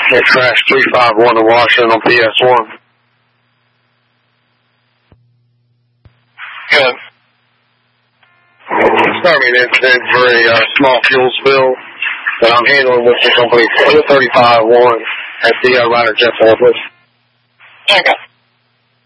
It crashed 351 in Washington on PS1. Good. Starting an incident for a small fuel spill that I'm handling with the company 435-1 at the Ryder Jet Forklift. Okay.